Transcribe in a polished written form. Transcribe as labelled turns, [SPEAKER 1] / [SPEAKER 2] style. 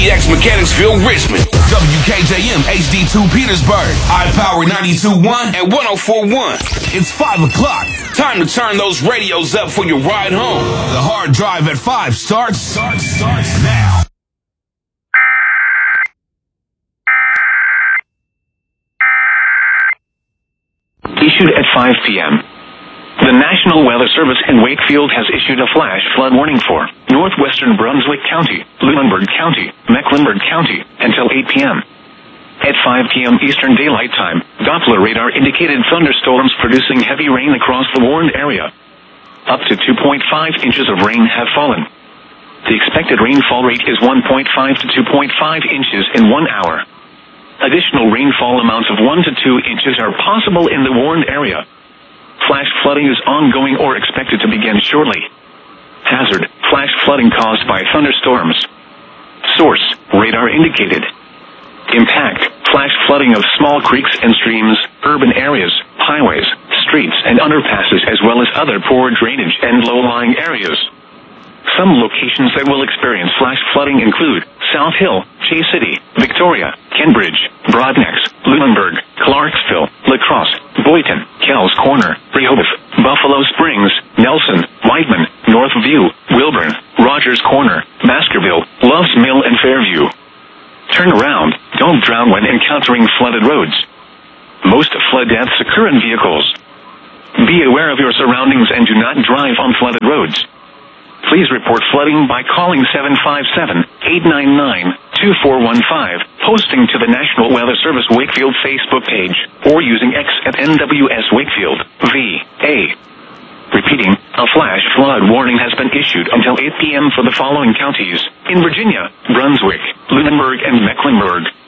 [SPEAKER 1] KPX Mechanicsville, Richmond. WKJM HD2 Petersburg. iPower 92.1 and 104.1. It's 5 o'clock. Time to turn those radios up for your ride home. The hard drive at 5 starts now.
[SPEAKER 2] Issued at 5 p.m. The National Weather Service in Wakefield has issued a flash flood warning for northwestern Brunswick County, Lunenburg County, Mecklenburg County until 8 p.m. At 5 p.m. Eastern Daylight Time, Doppler radar indicated thunderstorms producing heavy rain across the warned area. Up to 2.5 inches of rain have fallen. The expected rainfall rate is 1.5 to 2.5 inches in 1 hour. Additional rainfall amounts of 1 to 2 inches are possible in the warned area. Flash flooding is ongoing or expected to begin shortly. Hazard: flash flooding caused by thunderstorms. Source: radar indicated. Impact: flash flooding of small creeks and streams, urban areas, highways, streets and underpasses as well as other poor drainage and low-lying areas. Some locations that will experience flash flooding include South Hill, Shea City, Victoria, Cambridge, Broadnex, Lunenburg, Clarksville, La Crosse, Boynton, Kells Corner, Rehoboth, Buffalo Springs, Nelson, Whiteman, Northview, Wilburn, Rogers Corner, Baskerville, Loves Mill and Fairview. Turn around, don't drown when encountering flooded roads. Most flood deaths occur in vehicles. Be aware of your surroundings and do not drive on flooded roads. Please report flooding by calling 757-899-2415, posting to the National Weather Service Wakefield Facebook page, or using X at NWS Wakefield, VA. Repeating, a flash flood warning has been issued until 8 p.m. for the following counties: in Virginia, Brunswick, Lunenburg and Mecklenburg.